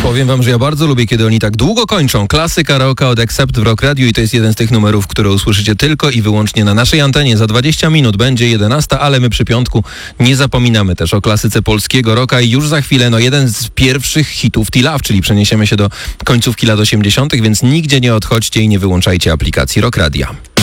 Powiem wam, że ja bardzo lubię, kiedy oni tak długo kończą. Klasyka rocka od Accept w Rock Radio i to jest jeden z tych numerów, które usłyszycie tylko i wyłącznie na naszej antenie. Za 20 minut będzie 11, ale my przy piątku nie zapominamy też o klasyce polskiego rocka i już za chwilę jeden z pierwszych hitów T-Love, czyli przeniesiemy się do końcówki lat 80., więc nigdzie nie odchodźcie i nie wyłączajcie aplikacji Rock Radia.